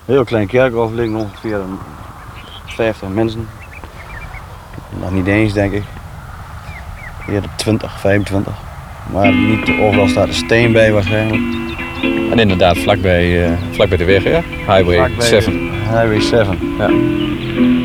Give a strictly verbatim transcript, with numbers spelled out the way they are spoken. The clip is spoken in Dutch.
Heel klein kerkhof, liggen ongeveer vijftig mensen. Nog niet eens, denk ik. Eerder twintig, vijfentwintig. Maar niet overal staat een steen bij waarschijnlijk. En inderdaad, vlakbij, uh, vlakbij de weg, ja? Highway zeven. Highway zeven. Ja.